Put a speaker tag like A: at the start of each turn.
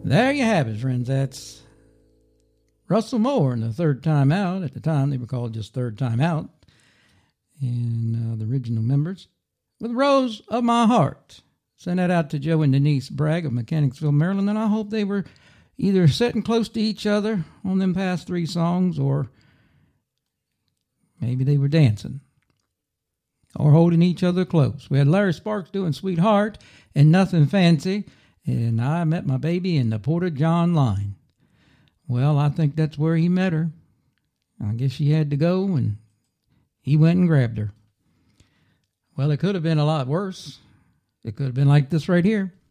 A: There you have it, friends. That's Russell Moore and the Third Time Out. At the time, they were called just Third Time Out. And the original members. With Rose of My Heart. Send that out to Joe and Denise Bragg of Mechanicsville, Maryland. And I hope they were either sitting close to each other on them past 3 songs, or maybe they were dancing or holding each other close. We had Larry Sparks doing Sweetheart and Nothing Fancy. And I met my baby in the Porta-John line. Well, I think that's where he met her. I guess she had to go, and he went and grabbed her. Well, it could have been a lot worse. It could have been like this right here.